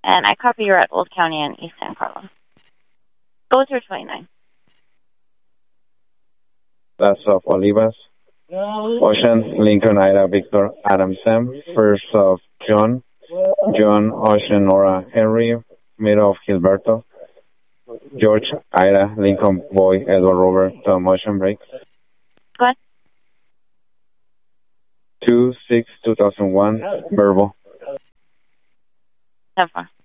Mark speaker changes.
Speaker 1: And I copy you're at Old County and East San Carlos. Go through 29.
Speaker 2: Last of Olivas. Ocean, Lincoln, Ida, Victor, Adam, Sam. First of John, Ocean, Nora, Henry. Middle of Gilberto. George, Ida, Lincoln, Boy, Edward, Robert, Tom, Ocean, Break.
Speaker 1: Go ahead.
Speaker 2: 2/6/2001, verbal.
Speaker 1: Have fun.